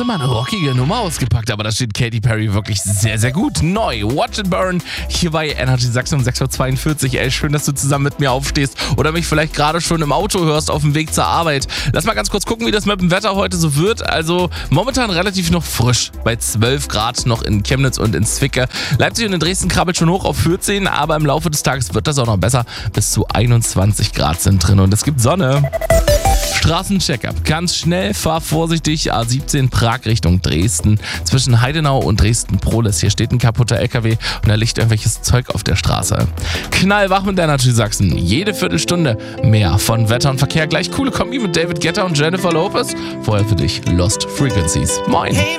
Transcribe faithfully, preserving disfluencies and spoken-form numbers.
du mal eine rockige Nummer ausgepackt, aber da steht Katy Perry wirklich sehr, sehr gut. Neu, Watch It Burn, hier bei Energy Sachsen um sechs Uhr zweiundvierzig. Ey, schön, dass du zusammen mit mir aufstehst oder mich vielleicht gerade schon im Auto hörst auf dem Weg zur Arbeit. Lass mal ganz kurz gucken, wie das mit dem Wetter heute so wird. Also momentan relativ noch frisch, bei zwölf Grad noch in Chemnitz und in Zwickau. Leipzig und in Dresden krabbelt schon hoch auf vierzehn, aber im Laufe des Tages wird das auch noch besser. Bis zu einundzwanzig Grad sind drin und es gibt Sonne. Straßencheckup. Ganz schnell, fahr vorsichtig. A siebzehn Prag Richtung Dresden. Zwischen Heidenau und Dresden-Prohlis. Hier steht ein kaputter L K W und da liegt irgendwelches Zeug auf der Straße. Knallwach mit Energy Sachsen. Jede Viertelstunde mehr von Wetter und Verkehr. Gleich coole Kombi mit David Guetta und Jennifer Lopez. Vorher für dich Lost Frequencies. Moin.